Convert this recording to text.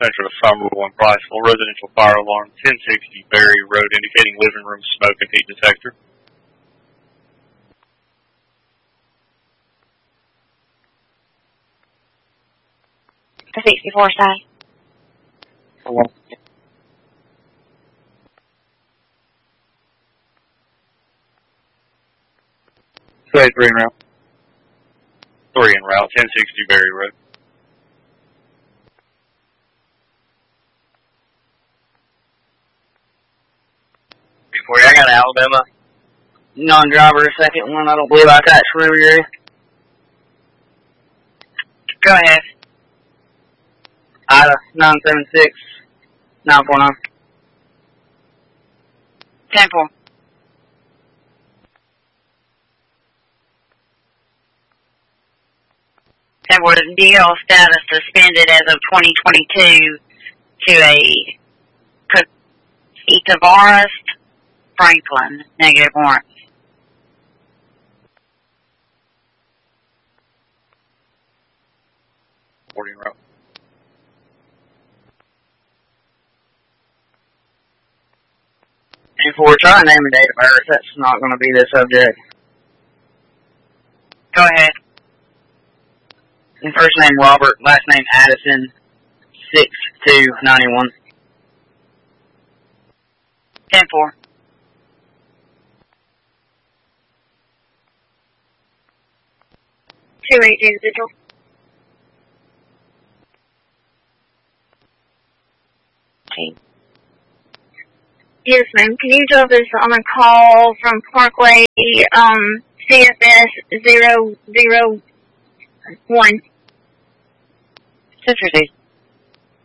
Central to Summerville and Priceville. Residential fire alarm 1060 Berry Road indicating living room smoke and heat detector. The 64 side. Hello. 3 en route. 3 en route, 1060 Berry Road. Before I got Alabama non-driver, second one. I don't believe I got Schroeder area. Go ahead. Ida 976 949. 10-4. Was DL status suspended as of 2022 to a Tavares Franklin, negative warrant. Boarding route. And for trying to name a date of birth, that's not going to be the subject. Go ahead. And first name Robert, last name Addison, 6291. 10-4. 280 Vigil. Okay. Yes, ma'am. Can you drop us on a call from Parkway, CFS 001? Citrus